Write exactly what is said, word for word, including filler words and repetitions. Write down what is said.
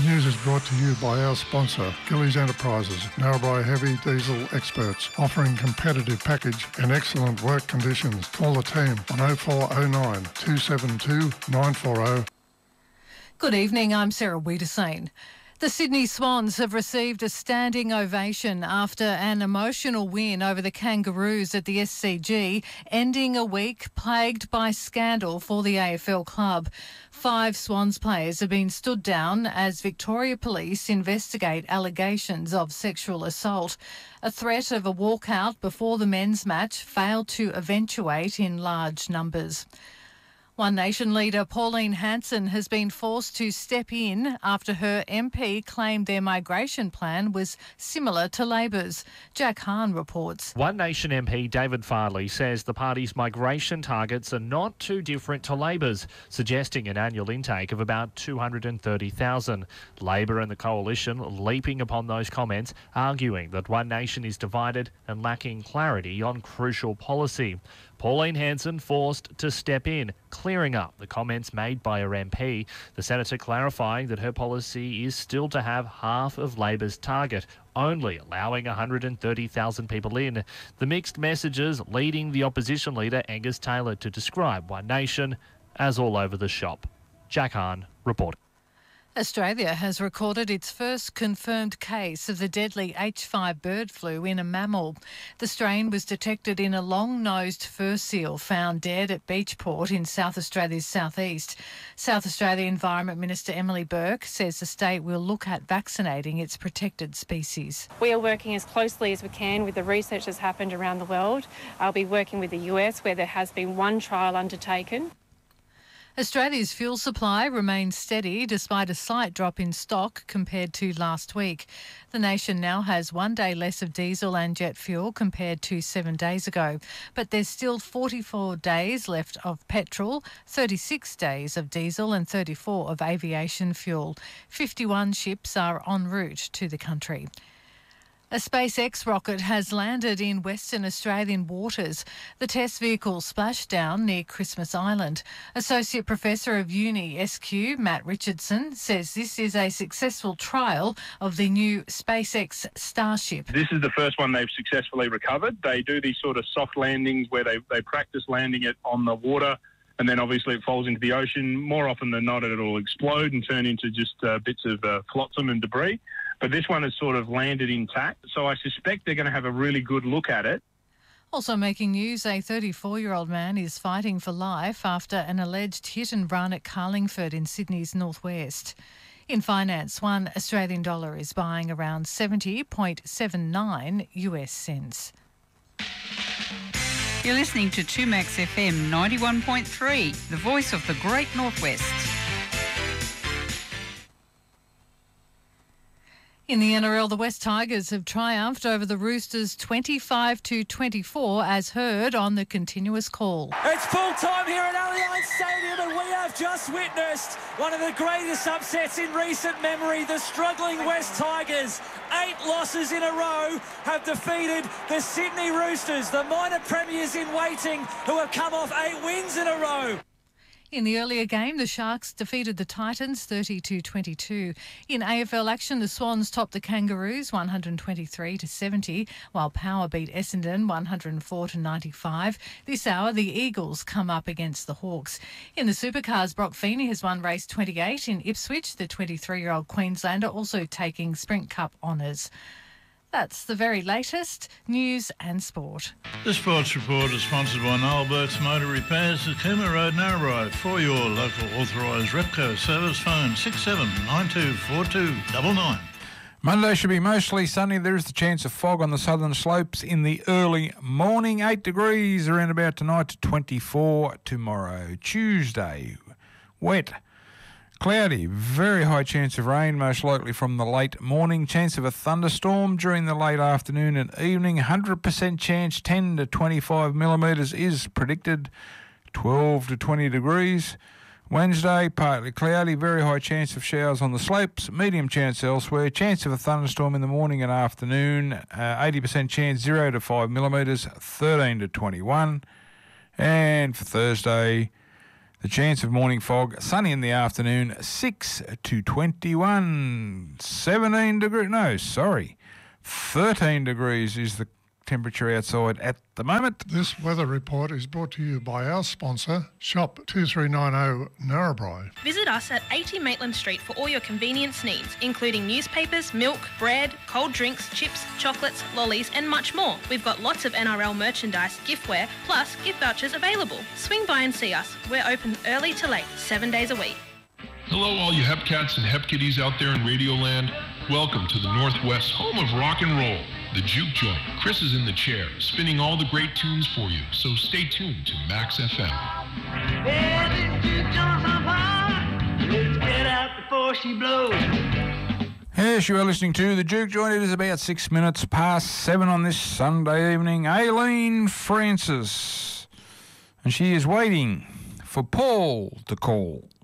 news is brought to you by our sponsor, Gillies Enterprises, Narrabri Heavy Diesel experts, offering competitive package and excellent work conditions. Call the team on oh four oh nine, two seven two, nine four oh. Good evening, I'm Sarah Wiedersane. The Sydney Swans have received a standing ovation after an emotional win over the Kangaroos at the S C G, ending a week plagued by scandal for the A F L club. Five Swans players have been stood down as Victoria Police investigate allegations of sexual assault. A threat of a walkout before the men's match failed to eventuate in large numbers. One Nation leader Pauline Hanson has been forced to step in after her M P claimed their migration plan was similar to Labor's. Jack Hahn reports. One Nation M P David Farley says the party's migration targets are not too different to Labor's, suggesting an annual intake of about two hundred thirty thousand. Labor and the Coalition leaping upon those comments, arguing that One Nation is divided and lacking clarity on crucial policy. Pauline Hanson forced to step in, clearing up the comments made by her M P. The senator clarifying that her policy is still to have half of Labor's target, only allowing one hundred thirty thousand people in. The mixed messages leading the opposition leader Angus Taylor to describe One Nation as all over the shop. Jack Hahn reporting. Australia has recorded its first confirmed case of the deadly H five bird flu in a mammal. The strain was detected in a long-nosed fur seal found dead at Beachport in South Australia's southeast. South Australia Environment Minister Emily Burke says the state will look at vaccinating its protected species. We are working as closely as we can with the research that's happened around the world. I'll be working with the U S, where there has been one trial undertaken. Australia's fuel supply remains steady despite a slight drop in stock compared to last week. The nation now has one day less of diesel and jet fuel compared to seven days ago. But there's still forty-four days left of petrol, thirty-six days of diesel and thirty-four of aviation fuel. fifty-one ships are en route to the country. A SpaceX rocket has landed in Western Australian waters. The test vehicle splashed down near Christmas Island. Associate Professor of Uni S Q, Matt Richardson, says this is a successful trial of the new SpaceX Starship. This is the first one they've successfully recovered. They do these sort of soft landings where they, they practice landing it on the water, and then obviously it falls into the ocean. More often than not, it'll explode and turn into just uh, bits of uh, flotsam and debris. But this one has sort of landed intact, so I suspect they're going to have a really good look at it. Also making news, a thirty-four-year-old man is fighting for life after an alleged hit and run at Carlingford in Sydney's northwest. In finance, one Australian dollar is buying around seventy point seven nine U S cents. You're listening to two Max F M ninety-one point three, the voice of the Great Northwest. In the N R L, the West Tigers have triumphed over the Roosters twenty-five to twenty-four, as heard on the continuous call. It's full time here at Allianz Stadium, and we have just witnessed one of the greatest upsets in recent memory. The struggling West Tigers, eight losses in a row, have defeated the Sydney Roosters, the minor premiers in waiting, who have come off eight wins in a row. In the earlier game, the Sharks defeated the Titans thirty to twenty-two. In A F L action, the Swans topped the Kangaroos one hundred twenty-three to seventy, while Power beat Essendon one hundred four to ninety-five. This hour, the Eagles come up against the Hawks. In the Supercars, Brock Feeney has won race twenty-eight in Ipswich, the twenty-three-year-old Queenslander also taking Sprint Cup honours. That's the very latest news and sport. The Sports Report is sponsored by Noel Burke's Motor Repairs at Cooma Road, Narrabri. For your local authorised Repco service, phone six seven nine two four two nine nine. Monday should be mostly sunny. There is the chance of fog on the southern slopes in the early morning. eight degrees around about tonight to twenty-four tomorrow. Tuesday, wet. Cloudy, very high chance of rain, most likely from the late morning. Chance of a thunderstorm during the late afternoon and evening. one hundred percent chance, ten to twenty-five millimetres is predicted. twelve to twenty degrees. Wednesday, partly cloudy, very high chance of showers on the slopes. Medium chance elsewhere. Chance of a thunderstorm in the morning and afternoon. Uh, eighty percent chance, zero to five millimetres, thirteen to twenty-one. And for Thursday, The chance of morning fog, sunny in the afternoon, six to twenty-one. seventeen degrees, no, sorry, thirteen degrees is the temperature outside at the moment. This weather report is brought to you by our sponsor, Shop two three nine zero Narrabri. Visit us at eighty Maitland Street for all your convenience needs, including newspapers, milk, bread, cold drinks, chips, chocolates, lollies and much more. We've got lots of N R L merchandise, giftware, plus gift vouchers available. Swing by and see us. We're open early to late, seven days a week. Hello all you Hepcats and Hepkitties out there in Radioland. Welcome to the Northwest home of rock and roll. The Juke Joint. Chris is in the chair, spinning all the great tunes for you, so stay tuned to Max F M. Yeah, this Juke Joint's on fire. Let's get out before she blows. Yes, you are listening to The Juke Joint. It is about six minutes past seven on this Sunday evening. Aileen Francis. And she is waiting for Paul to call.